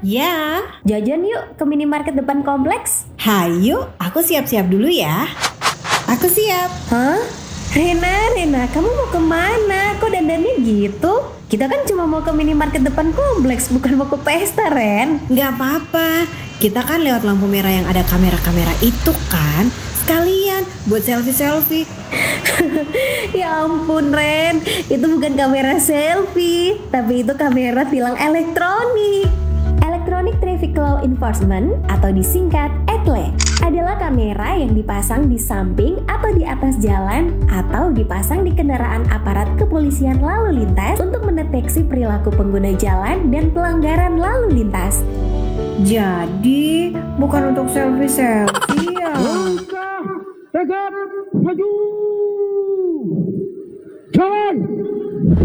Ya, Jajan yuk ke minimarket depan kompleks. hayu, aku siap-siap dulu ya. Aku siap. Hah? Rena, kamu mau kemana? Kok dandannya gitu? Kita kan cuma mau ke minimarket depan kompleks, bukan mau ke pesta, Ren. Nggak apa-apa, kita kan lewat lampu merah yang ada kamera-kamera itu kan. Sekalian buat selfie-selfie. Ya ampun, Ren. Itu bukan kamera selfie, tapi itu kamera tilang elektronik. Electronic Traffic Law Enforcement atau disingkat ETLE adalah kamera yang dipasang di samping atau di atas jalan atau dipasang di kendaraan aparat kepolisian lalu lintas untuk mendeteksi perilaku pengguna jalan dan pelanggaran lalu lintas. Jadi, bukan untuk selfie-selfie ya. Langkah tegap maju. Jalan.